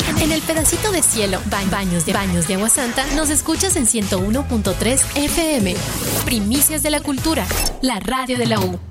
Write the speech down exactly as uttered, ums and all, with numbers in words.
En el pedacito de cielo, ba- baños de baños de agua santa, nos escuchas en ciento uno punto tres F M. Primicias de la cultura, la radio de la U.